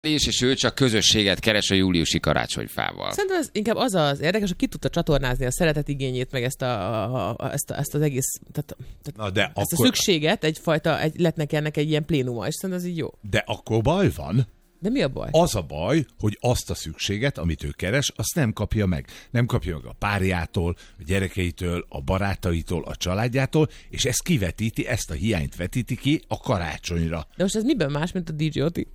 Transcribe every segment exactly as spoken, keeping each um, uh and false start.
És, és ő csak közösséget keres a júliusi karácsonyfával. Szerintem ez inkább az az érdekes, hogy ki tudta csatornázni a szeretet igényét, meg ezt, a, a, a, ezt, a, ezt az egész, tehát, Na de ezt akkor... a szükséget, egyfajta, egy, lett neki ennek egy ilyen plénuma, és szerintem ez így jó. De akkor baj van. De mi a baj? Az a baj, hogy azt a szükséget, amit ő keres, azt nem kapja meg. Nem kapja meg a párjától, a gyerekeitől, a barátaitól, a családjától, és ezt kivetíti, ezt a hiányt vetíti ki a karácsonyra. De most ez miben más, mint a dé dzsé Oti?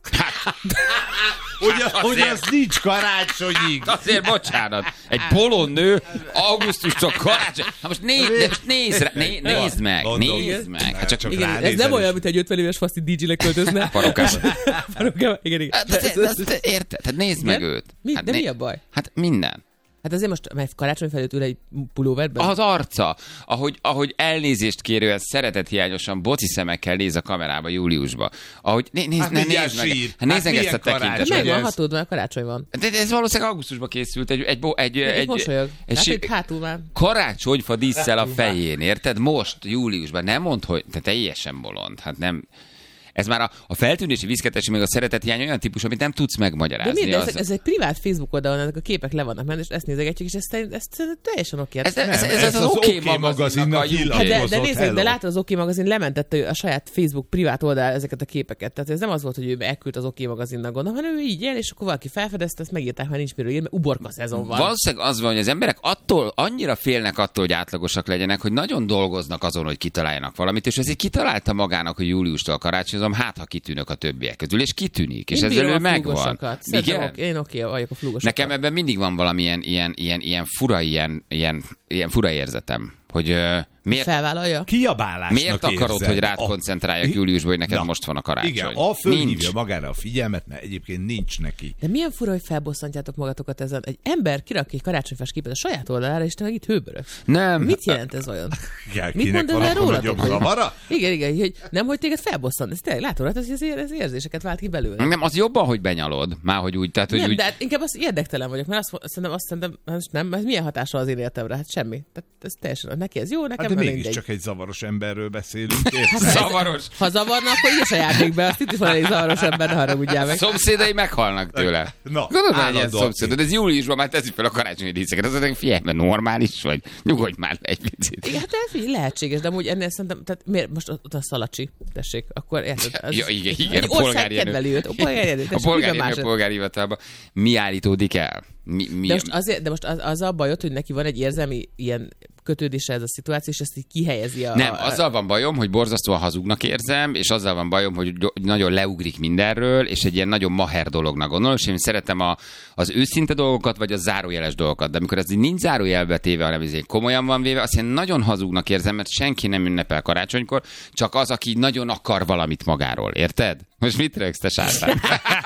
Hogy, hogy az nincs karácsonyig. Azért bocsánat. Egy bolond nő augusztustól karácsony. Hát most, néz, de most nézd, rá, né, nézd meg, Mondom. nézd meg. Hát csak Csak Igen, ez ránézel nem olyan, is. mint egy ötven éves faszti dé dzsé-nek költözne. Farokában. Farokában, igen, igen. Hát, de, de, de, érted? Hát nézd meg őt. Mi? Hát De né- mi a baj? Hát minden. Hát azért most, mert karácsony felőtt ül egy pulóverben. Az arca, ahogy, ahogy elnézést kérően szeretethiányosan boci szemekkel néz a kamerába júliusba. Ahogy né, nézd, Hát ne, mindjárt nézd meg. sír. Hát nézd Hát meg ezt a milyen karácsony? tekintetet. Megvan ez- hatód, mert karácsony van. De, de ez valószínűleg augusztusban készült egy, egy, bo- egy, egy, Egy mosolyog. egy, Hát egy itt hátul már. karácsonyfa dísszel a fején, érted? Most, júliusban. Nem mondd, hogy te teljesen bolond. Hát nem... Ez már a, a feltűnési, viszketési, meg a szeretethiány olyan típus, amit nem tudsz De megmagyarázni. miért? De Az... ez, ez egy privát Facebook oldalon, ezek a képek le vannak menni, és ezt nézegetjük, és ezt, ezt, ezt teljesen oké. Ez, Hát ez, ez, ez ez az az oké OK magazinnak a magazinnak UK. de, de Hozott, nézzük, hello. de látod, az OK magazin lementette a saját Facebook privát oldal ezeket a képeket. Tehát ez nem az volt, hogy ő elküldte az OK magazinnak, gondolom, hanem ő így él, és akkor valaki felfedezte, ezt megírták, mert nincs miről írni, mert uborka szezon van. Valószínűleg az van, hogy az emberek attól, annyira félnek attól, hogy átlagosak legyenek, hogy nagyon dolgoznak azon, hogy kitaláljanak valamit, és ezért kitalálta magának, hogy júliustól karácsonyozom, hát ha kitűnök a többiek közül, és kitűnik, és Én ezzel bírom ő a megvan. flúgosokat. Szerintem Igen? ok- Én oké vagyok a flúgosokat. Nekem ebben mindig van valamilyen ilyen, ilyen, ilyen fura, ilyen, ilyen, ilyen fura érzetem, hogy uh, miért, Felvállalja? Kiabálásnak miért akarod, érzed. hogy rád A- koncentráljak júliusban, hogy neked Na, most van a karácsony? Igen, a fölhívja Nincs. magára a figyelmet, mert egyébként nincs neki. De milyen fura, hogy felbosszantjátok magatokat ezen. Egy ember kirak egy karácsonyfás képet a saját oldalára, és te meg itt hőbörög. Nem. Mit jelent ez olyan? Igen, Mit kinek mond ez van el akkor rólatok? nagyobb zavara? Igen, igen, hogy nem, hogy téged felbosszant. Ez tényleg látod, hát ez, ez, ez érzéseket vált ki belőle. Nem, az jobban, hogy benyalod. Már hogy úgy, tehát, hogy Nem, úgy... de hát inkább az érdektelen vagyok, mert azt, szerintem, azt szerintem, hát nem, ez milyen hatással az én életemre? Hát semmi. Tehát ez teljesen, neki ez jó, nekem Hát de meg mégis mindegy. csak egy zavaros emberről beszélünk. érted? Zavaros. Ha zavarna, akkor így se járnék be, azt itt is van egy zavaros ember, ne haragudjál meg. Szomszédai meghalnak tőle. Na, Gondolod, hogy ilyen állandóan. szomszédod, ez júliusban már teszik fel a karácsonyi díszeket. Az mondják, figyelj, mert normális vagy. Nyugodj már egy picit. Igen, hát ez így lehetséges, de amúgy ennél szerintem, tehát miért most ott a Szalacsi, tessék, akkor érted? Ez, Ja, igen, igen, egy a ország polgári erő. kedveli őt, a polgári erő, A tessék, polgári, minden a más. polgári hivatalban mi állítódik el? Mi, mi, De most, azért, de most az, az a bajod, hogy neki van egy érzelmi ilyen kötődése ez a szituáció, és ezt így kihelyezi a... Nem, a, azzal van bajom, hogy borzasztóan hazugnak érzem, és azzal van bajom, hogy nagyon leugrik mindenről, és egy ilyen nagyon maher dolognak gondolom, és én szeretem a, az őszinte dolgokat, vagy a zárójeles dolgokat, de amikor ez így nincs zárójelbe téve, hanem ez így komolyan van véve, azt én nagyon hazugnak érzem, mert senki nem ünnepel karácsonykor, csak az, aki nagyon akar valamit magáról, érted? Most mit rögsz, te sátán?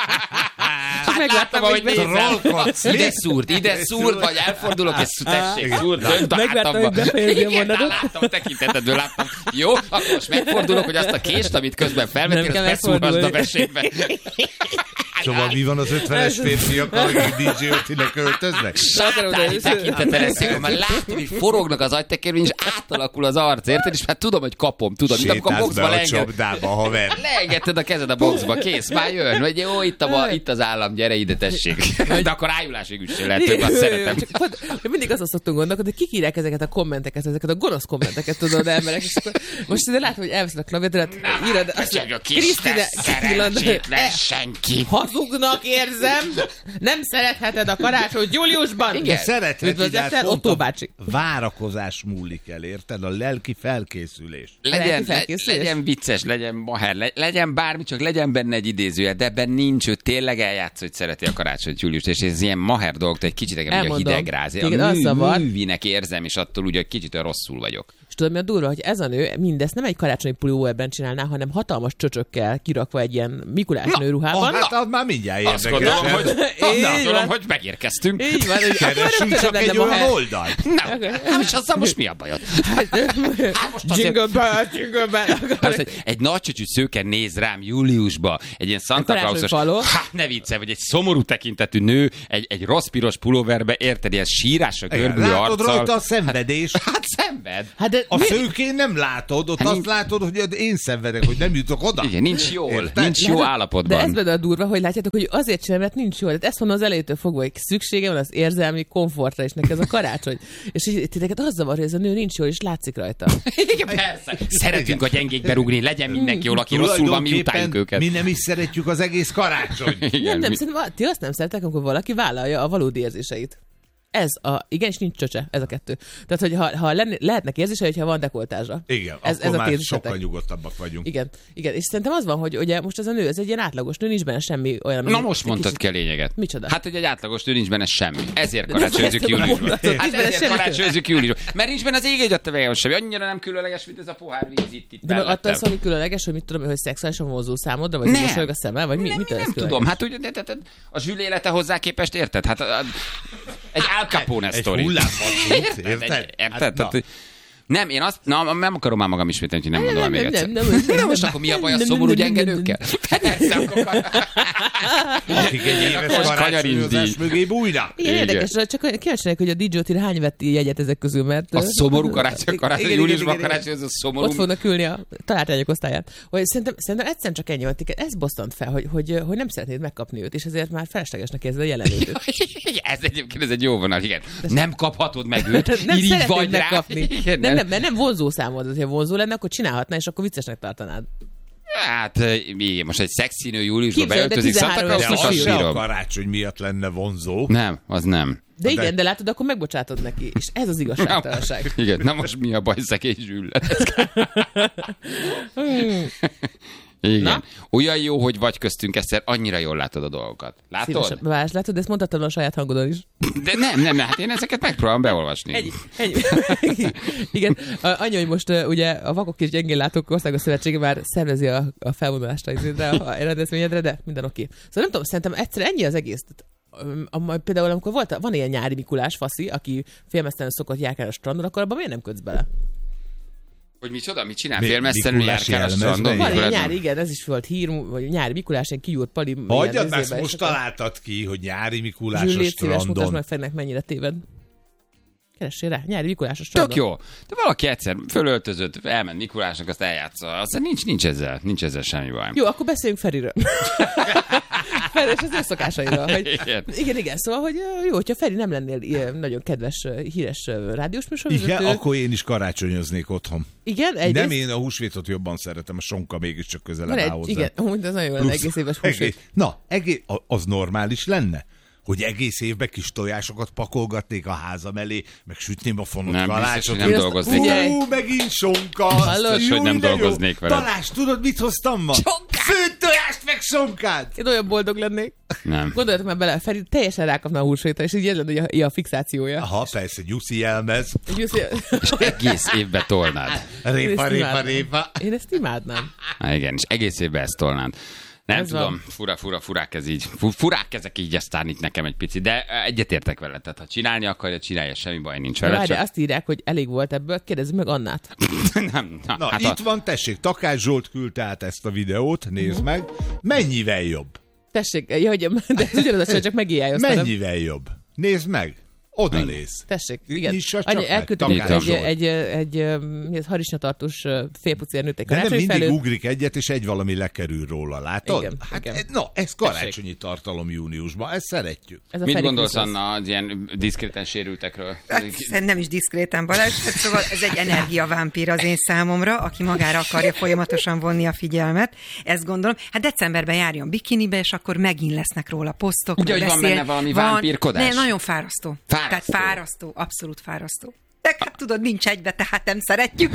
Csak megláttam, ahogy hogy nézel. Ide szúrt, ide szúrt, vagy elfordulok, és tessék, szúrt, dönt a Megláttam, hátamba. hogy befejezi a Igen, mondatot. láttam a tekintetedből, láttam. Jó, akkor most megfordulok, hogy azt a kést, amit közben felvettél, Nem kell azt beszúrhasd a megfordulni. vesébe. Szóval mi van az ötvenes férfiakkal, akik dé dzsé Otinek költöznek? Sátáni tekintettel leszek, már látom, hogy forognak az agytekerben, és átalakul az arc, érted? És hát tudom, hogy kapom, tudod, mint amikor a Sétálsz be boxba a leenged. csapdába, haver. Leengedted a kezed a boxba, kész, már jön. Vagy jó, itt, a, itt az állam, gyere ide, tessék. De akkor ájulásig üssön lehet, hogy azt szeretem. Csak pont- mindig azon szoktunk gondolkodni, hogy kik írják ezeket a kommenteket, ezeket a gonosz kommenteket, tudod, emberek. És akkor most ide látom, hogy elveszed a klaviatúrát, írod, azt Csak a kis Krisztine, szerencsétlen senki. hazugnak érzem, nem szeretheted a karácsonyt júliusban. De szeretheted, Üdvözlettel, hát pont Otto a bácsi. várakozás múlik el, érted? A lelki felkészülés. Legyen, lelki le, felkészülés? legyen vicces, legyen maher, le, legyen bármi, csak legyen benne egy idézője, de ebben nincs, ő tényleg eljátsz, hogy szereti a karácsonyt júliust, és ez ilyen maher dolog, hogy egy kicsit engem így a Elmondom. hidegráz. Téged A az mű, zavar. művinek érzem, és attól úgy, hogy kicsit olyan rosszul vagyok. És tudod, mi a durva, hogy ez a nő mindezt nem egy karácsonyi pulóverben csinálná, hanem hatalmas csöcsökkel kirakva egy ilyen Mikulás Na, nőruhában. Ah, hát az már mindjárt Azt érdekes. gondolom, hogy, Így azt gondolom, van. hogy megérkeztünk. Így van, hogy Keresünk csak egy olyan oldalt. Nem, hát és azzal most mi a bajod? Hát most azért- Jingle bell, jingle bell. Most egy, egy nagy csöcsű szőke néz rám júliusba, egy ilyen Santa Clausos, karácsonyfaló. hát ne viccelj, vagy egy szomorú tekintetű nő, egy, egy rossz piros pulóverbe, érted, ilyen sírásra görbülő Látod arccal. rajta a szenvedés. Hát szenved. Hát de A szőkén nem látod, ott Hát azt nincs- látod, hogy én szenvedek, hogy nem jutok oda. Igen, nincs jól, Érted? nincs jó De állapotban. ez benne a durva, hogy látjátok, hogy azért csinálom, mert nincs jól. Tehát ezt mondom az elejétől fogva, hogy szüksége van az érzelmi komfortra, és neked ez a karácsony. És így titeket az zavar, hogy ez a nő nincs jól, és látszik rajta. Igen, persze. Szeretünk a gyengék berúgni, legyen mindenki jól, aki rosszul van, mi Tulajdonképpen utáljuk őket. mi nem is szeretjük az egész karácsony. Igen, nem, nem, mi- szerintem ti azt nem szeretek, amikor valaki vállalja a valódi érzéseit. Ez a, igenis nincs csöcse, ez a kettő. Tehát, hogy ha, ha lenni, lehetnek érzései, hogyha van dekoltázsa. Igen, ez, akkor ez a már kérdésetek. sokkal nyugodtabbak vagyunk. Igen, igen, és szerintem az van, hogy ugye most ez a nő, ez egy ilyen átlagos nő, nincs benne semmi olyan, ami Na most egy mondtad kicsit- ki a lényeget. Micsoda? Hát, hogy egy átlagos nő nincs benne semmi. Ezért De nem karácsonyozunk ezt a júliusban. mondatot, Hát nincs benne ezért semmi. karácsonyozunk júliusban. Mert nincs benne az ég egyet a semmi. Annyira nem különleges, mint ez a pohár víz itt, itt De meg attól mellettem. szól, hogy különleges, hogy mit tudom, hogy szexuálisan vonzó számodra, vagy Nem. mosolyog a szemmel, vagy mi, Nem, mitől ez nem különleges? tudom, hát ugye de, de, de, a zsűl élete hozzá képest érted? Hát a, a, egy Al Capone Egy sztori. hullámvasút, Érted? érted? Egy- Érted? Hát, Tehát, na. hogy- Nem, én azt, na, nem akarom már magam ismételni, hogy nem mondom el még nem, egyszer. nem, nem, nem, Na most nem, akkor mi a baj a nem, szomorú nem, gyenge nem, nem, nőkkel? Persze, akkor Akik egy éves Most karácsonyozás kanyarinzdíj. mögé bújnak. Igen, Igen. érdekes, csak kíváncsiak, hogy a dé dzsé hány vett jegyet ezek közül, mert... A szomorú karácsony, karácsony, Igen, igen, júliusban igen, igen. karácsony, ez a szomorú. Ott fognak ülni a találtányok osztályát. Hogy szerintem, szerintem egyszerűen csak ennyi volt, ez bosszant fel, hogy, hogy, hogy nem szeretnéd megkapni őt, és ezért már feleslegesnek érzed a jelenlétét. Ez egyébként ez egy jó vonal, igen. Nem kaphatod meg őt, Nem így szeretnéd vagy rá. megkapni. Igen, Nem, nem, mert nem vonzó számod, hogyha vonzó lenne, akkor csinálhatná, és akkor viccesnek tartanád. Hát, igen, most egy szexinő júliusban Képzeld, de beöltözik Santa tizenhárom De Clausnak, éves azt az se a bírom. karácsony miatt lenne vonzó. Nem, az nem. De De- igen, de látod, akkor megbocsátod neki. És ez az igazságtalanság. Igen, na most mi a baj, szegény zsűl? Igen. Na? Olyan jó, hogy vagy köztünk, Eszter, annyira jól látod a dolgokat. Látod? Szívesen. Vás, látod, de ezt mondhatod a saját hangodon is. De nem, nem, nem, hát én ezeket megpróbálom beolvasni. Ennyi. Ennyi. Igen, A- annyi, hogy most uh, ugye a Vakok és Gyengénlátók Országos Szövetsége már szervezi a, a felvonulást a, izédre, a rendezvényedre, de minden oké. Szóval nem tudom, szerintem egyszer ennyi az egész. Um, a, például amikor volt, van ilyen nyári Mikulás faszi, aki félmeztelenül szokott járkálni a strandon, akkor abban miért nem kötsz bele? Hogy micsoda, mit csinál? Mi- Félmeztelenül Mikulás járkál a jelmezben? strandon? Van ilyen Mikulás- nyári, igen, ez is volt hír, vagy nyári Mikulás, ilyen kigyúrt pali. Hagyjad ilyen már, izébe, most és akkor- találtad ki, hogy nyári Mikulás Zsűl, a légy szíves, mutasd strandon. meg Ferinek, mennyire téved. Keressél rá, nyári Mikulás a strandon. Tök jó. De valaki egyszer fölöltözött, elment Mikulásnak, azt eljátsza. Aztán nincs, nincs ezzel, nincs ezzel semmi baj. Jó, akkor beszéljünk Feriről. Feri és az ő szokásairól. Hogy, Igen. igen, igen, szóval, hogy ö, jó, hogyha Feri nem lennél ilyen nagyon kedves, ö, híres ö, rádiós műsorvezető. Igen, akkor én is karácsonyoznék otthon. Igen, egyrészt, Nem én a húsvétot jobban szeretem, a sonka mégiscsak közelebb van áll egy, hozzá. igen, amúgy ez nagyon jó, Plusz egész éves egész, húsvét. Na, egész, az normális lenne? Hogy egész évben kis tojásokat pakolgatnék a házam elé, meg sütném a fonott Nem, biztos, kalácsot. hogy nem Én azt- dolgoznék. Figyelj! Hú, megint sonka! Hallod? Jó, Hogy nem de jó. dolgoznék veled. Balázs, tudod, mit hoztam ma? Főtt tojást, meg sonkát! Én olyan boldog lennék. Nem. Gondoljatok már bele, Feri teljesen rákapna a húsvétre, és így ez lenne a, a fixációja. Aha, persze, nyuszi jelmez. Gyuszi, És egész évbe tolnád. Répa, Én ezt répa, imádnám. répa. Én ezt imádnám. Há, igen, és egész évben ezt tolnád. Nem Ez tudom, van. fura, fura, furák ez így. Fu- Furák ezek így aztán itt nekem egy picit, de egyetértek vele. Tehát ha csinálni akarja, csinálja, semmi baj nincs De vele. várj, Csak... azt írják, hogy elég volt ebből, kérdezzük meg Annát. nem, na, Na, hát itt a... van, tessék, Takás Zsolt küldte át ezt a videót, nézd meg. Mennyivel jobb? Tessék, ja, hogy, de ez ugyanaz a csaj, csak megéjjelj aztán. Mennyivel jobb? Nézd meg. Oda néz. Tessék, igen. Nyissa csak Annyi, meg, elküldtem Takás egy, Zsolt. egy, egy, egy, mi ez, harisnyatartós félpucér nőtt egy De nem karácsonyi mindig felőtt. ugrik egyet, és egy valami lekerül róla, látod? Igen, hát, igen. e- Na, ez karácsonyi tartalom júniusban, ezt szeretjük. Ez a Mit Feri gondolsz, Krisztusz. Anna, az ilyen diszkréten sérültekről? Hát, nem is diszkréten, Balázs, hát szóval ez egy energiavámpír az én számomra, aki magára akarja folyamatosan vonni a figyelmet. Ezt gondolom. Hát decemberben járjon bikinibe, és akkor megint lesznek róla posztok. Ugye, hogy van beszél. benne valami vámpírkodás? Ne, nagyon fárasztó. Fárasztó. Tehát fárasztó, abszolút fárasztó. De hát tudod, nincs egybe, tehát nem szeretjük.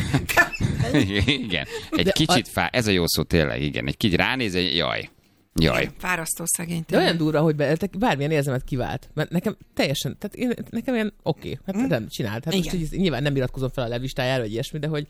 Igen, egy De kicsit fá... Ez a jó szó tényleg, igen. Egy kicsit ránéz, egy jaj. Jaj. Fárasztó szegény. De olyan durva, hogy be, bármilyen érzelmet kivált. Mert nekem teljesen, tehát én, nekem ilyen oké, okay, hát nem csinált. Hát most Igen. így, nyilván nem iratkozom fel a levistájára, vagy ilyesmi, de hogy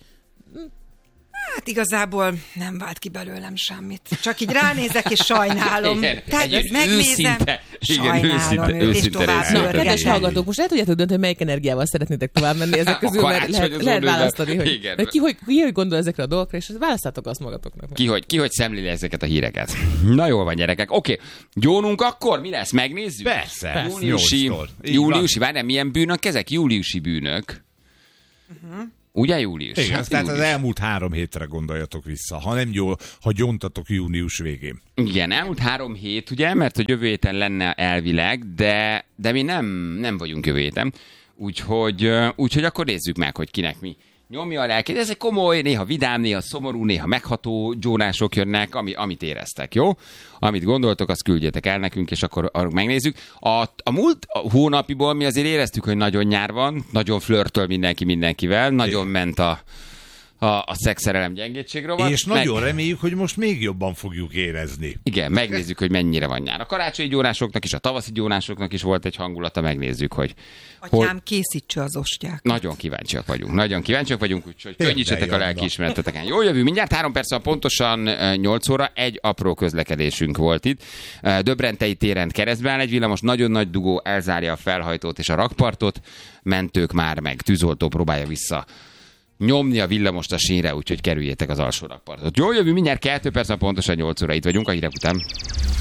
Hát igazából nem vált ki belőlem semmit. Csak így ránézek, és sajnálom. Igen, Tehát egy ezt megnézem, őszinte- igen, sajnálom őszinte- őt, és őszinte tovább részvétel. Na, kedves pörgetem. hallgatók, most el tudjátok dönteni, hogy melyik energiával szeretnétek tovább menni ezek A közül, mert lehet, karácsonyozó lehet nővel. választani, hogy, Igen. hogy ki, hogy ki hogy gondol ezekre a dolgokra, és választátok azt magatoknak. Ki hogy, ki hogy szemléli ezeket a híreket. Na jól van, gyerekek. Oké, gyónunk akkor? Mi lesz? Megnézzük? Persze. Persze. Júliusi, Nyolctól. Így júliusi, várjál, milyen bűnök ezek? Júliusi bűnök. Uh-huh. Ugye július? Igen, Hát tehát július. az elmúlt három hétre gondoljatok vissza, ha nem jól, ha gyóntatok június végén. Igen, elmúlt három hét, ugye, mert hogy jövő héten lenne elvileg, de, de mi nem, nem vagyunk jövő héten. Úgyhogy, úgyhogy akkor nézzük meg, hogy kinek mi nyomja a lelkét. Ez egy komoly, néha vidám, néha szomorú, néha megható gyónások jönnek, ami, amit éreztek, jó? Amit gondoltok, azt küldjetek el nekünk, és akkor, akkor megnézzük. A, a múlt hónapiból mi azért éreztük, hogy nagyon nyár van, nagyon flörtöl mindenki mindenkivel, nagyon ment a, a, a szexszerelem gyengétség rovat. És nagyon meg... reméljük, hogy most még jobban fogjuk érezni. Igen, megnézzük, hogy mennyire van nyár. A karácsonyi gyónásoknak és a tavaszi gyónásoknak is volt egy hangulata, megnézzük, hogy... Atyám, hogy... készítse az ostják. Nagyon kíváncsiak vagyunk, nagyon kíváncsiak vagyunk, úgyhogy könnyítsetek a lelkiismereteteken. Jó jövő, mindjárt három perc, pontosan nyolc óra, egy apró közlekedésünk volt itt. Döbrentei téren keresztbe áll egy villamos, nagyon nagy dugó, elzárja a felhajtót és a rakpartot, mentők már meg, tűzoltó próbálja vissza nyomni a villamost a sínre, úgyhogy kerüljétek az alsó rakpartot. Jó jövő, mindjárt kettő perc, pontosan nyolc óra itt vagyunk, a hírek után.